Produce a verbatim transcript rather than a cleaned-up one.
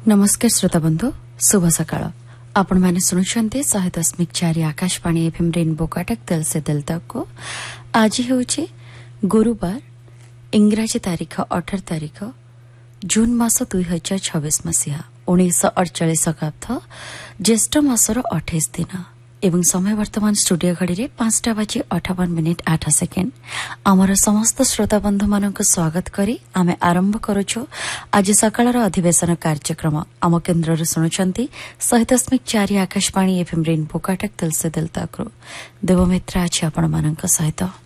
नमस्कार श्रोता बंधु शुभ सकाळ आपण माने सुनुछन्ते शहे दशमिक चारि आकाशवाणी एफएम रेनबो कटक दिल से दिल तक को आज होउछि गुरुवार इंग्राजी तारीख अठारह तारीख जून मास दुई हजार छब्बीस मसीहा उन्नीस अड़चाश शताब्द ज्येष्ठ मासर अठाईस दिन एवं समय वर्तमान स्टूडियो घड़ी पांचटा बाजी अठावन मिनिट आठ सेकेंड आमर समस्त श्रोता बंधु मानक स्वागत करी आमे आरंभ करुछु आज सकाळर अधिवेशन कार्यक्रम आम केन्द्र शुणुचंती शहे दशमिक चारि आकाशवाणी एफएम रेनबो कटक दिल से दिल तक देवमित्रा अछि आपण मानक सहित।